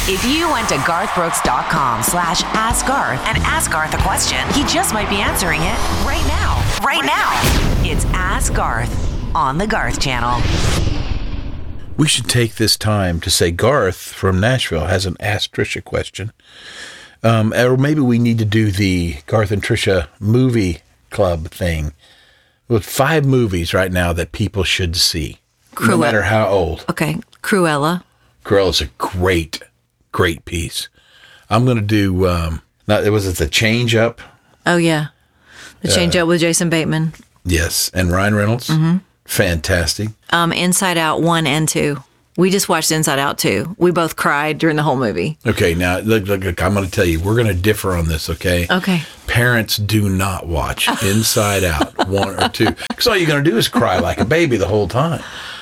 If you went to garthbrooks.com/askgarth and ask Garth a question, he just might be answering it right now. Right now. It's Ask Garth on the Garth Channel. We should take this time to say Garth from Nashville has an Ask Trisha question. Or maybe we need to do the Garth and Trisha movie club thing. With 5 movies right now that people should see, no matter how old. Okay, Cruella. Cruella's a great piece. I'm going to do, was it The Change Up? Oh, yeah. The Change Up with Jason Bateman. Yes, and Ryan Reynolds. Mm-hmm. Fantastic. Inside Out 1 and 2. We just watched Inside Out 2. We both cried during the whole movie. Okay, now, look, I'm going to tell you, we're going to differ on this, okay? Okay. Parents do not watch Inside Out 1 or 2. Because all you're going to do is cry like a baby the whole time.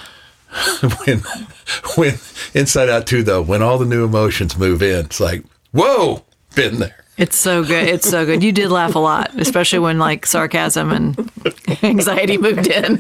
When Inside Out 2, though, when all the new emotions move in, it's like, whoa, been there. It's so good. It's so good. You did laugh a lot, especially when like sarcasm and anxiety moved in.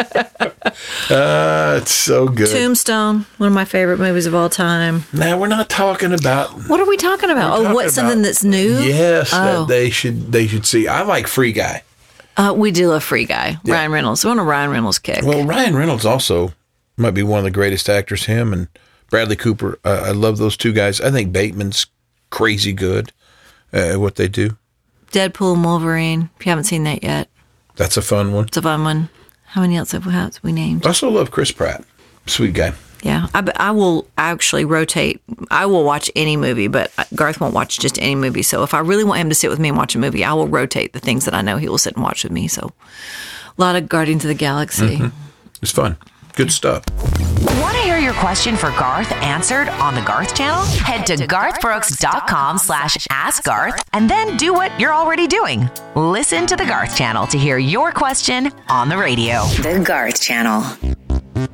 It's so good. Tombstone, one of my favorite movies of all time. Now, we're not talking about... What are we talking about? What's something that's new? Yes, that they should see. I like Free Guy. We do love Free Guy. Yeah. Ryan Reynolds. We're on a Ryan Reynolds kick. Well, Ryan Reynolds also might be one of the greatest actors. Him and Bradley Cooper. I love those two guys. I think Bateman's crazy good. What they do. Deadpool and Wolverine. If you haven't seen that yet. That's a fun one. It's a fun one. How many else have we named? I also love Chris Pratt. Sweet guy. Yeah. I will actually rotate. I will watch any movie, but Garth won't watch just any movie. So if I really want him to sit with me and watch a movie, I will rotate the things that I know he will sit and watch with me. So a lot of Guardians of the Galaxy. Mm-hmm. It's fun. Good stuff. Want to hear your question for Garth answered on the Garth Channel? Head to garthbrooks.com/askgarth and then do what you're already doing. Listen to the Garth Channel to hear your question on the radio. The Garth Channel.